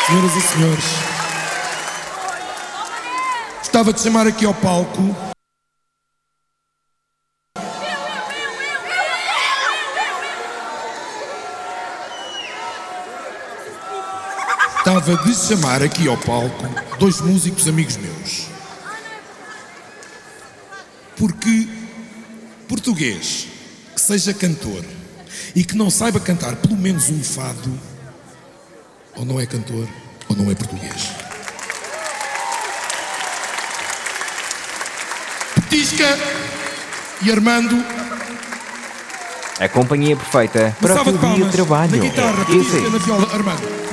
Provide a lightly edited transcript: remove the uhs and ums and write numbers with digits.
Senhoras e senhores, gostava de chamar aqui ao palco dois músicos amigos meus. Porque português que seja cantor e que não saiba cantar pelo menos um fado, ou não é cantor ou não é português. Petisca e Armando. A companhia perfeita para o Salva teu de dia de palmas. trabalho. Na guitarra, Petisca, na viola, Armando.